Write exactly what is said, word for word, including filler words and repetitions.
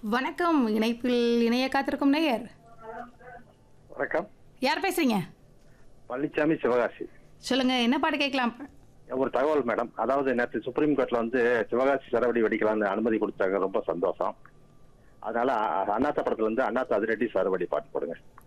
வணக்கம். இணைப்பில் இணைய காத்திருக்கும் நேயர். வணக்கம். யார் பேசுறீங்க? பழனிசாமி, சிவகாசி. சொல்லுங்க, என்ன பாட்டு கேட்கலாம்? ஒரு தகவல் மேடம். அதாவது நேற்று சுப்ரீம் கோர்ட்ல வந்து சிவகாசி சரவடி வெடிக்கலாம்னு அனுமதி கொடுத்தாங்க. ரொம்ப சந்தோஷம். அதனால அ- அண்ணாத்த படத்துல இருந்து அண்ணாத்த அதிரடி சரவடி பாட்டு போடுங்க.